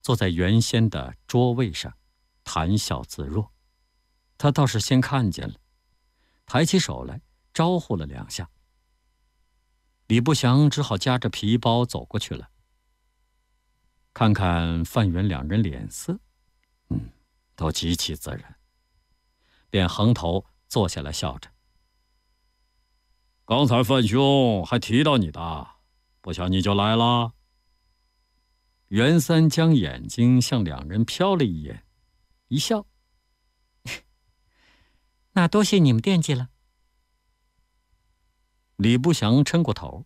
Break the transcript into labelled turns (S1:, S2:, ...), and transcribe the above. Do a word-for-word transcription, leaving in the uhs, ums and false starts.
S1: 坐在原先的桌位上，谈笑自若。他倒是先看见了，抬起手来招呼了两下。李不祥只好夹着皮包走过去了。看看范远两人脸色，嗯，都极其自然，便横头坐下来笑着。刚才范兄还提到你的，不想你就来了。袁三将眼睛向两人瞟了一眼，一笑。
S2: 那多谢你们惦记了。
S1: 李不祥抻过头，